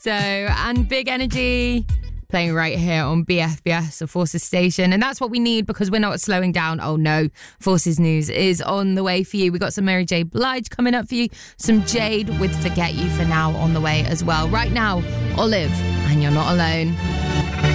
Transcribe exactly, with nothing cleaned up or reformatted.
So, and Big Energy playing right here on B F B S, the Forces station. And that's what we need because we're not slowing down. Oh no, Forces News is on the way for you. We got some Mary J. Blige coming up for you. Some Jade with Forget You for Now on the way as well. Right now, Olive, and You're Not Alone.